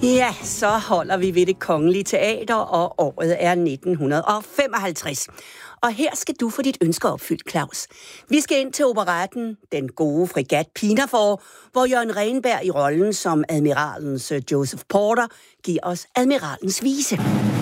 Ja, så holder vi ved Det Kongelige Teater, og året er 1955. Og her skal du få dit ønske opfyldt, Claus. Vi skal ind til operetten Den gode fregat Pinafore, hvor Jørgen Renberg i rollen som admiralens Joseph Porter giver os admiralens vise.